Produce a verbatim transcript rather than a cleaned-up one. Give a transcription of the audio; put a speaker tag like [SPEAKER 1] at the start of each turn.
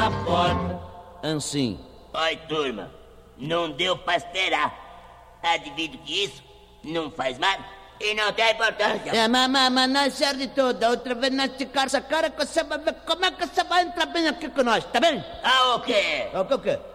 [SPEAKER 1] na porta.
[SPEAKER 2] Assim.
[SPEAKER 3] Oi, turma. Não deu pra esperar. Advido que isso não faz mal e não tem importância.
[SPEAKER 2] É, mas, mas, mas não é certo de tudo. Outra vez nós ficar essa cara que você vai ver como é que você vai entrar bem aqui com nós, tá bem?
[SPEAKER 3] Ah, o quê?
[SPEAKER 2] O quê?